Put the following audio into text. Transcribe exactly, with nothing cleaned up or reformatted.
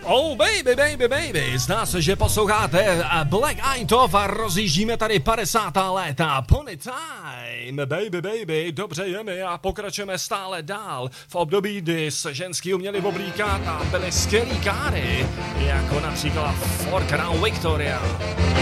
Oh baby, baby, baby, zdá se, že posloucháte Black Eyed Peas a rozjíždíme tady padesátá léta. Pony time, baby, baby, dobře je mi a pokračujeme stále dál. V období, kdy se ženský uměli oblíkat a byly skvělý káry, jako například Ford Crown Victoria.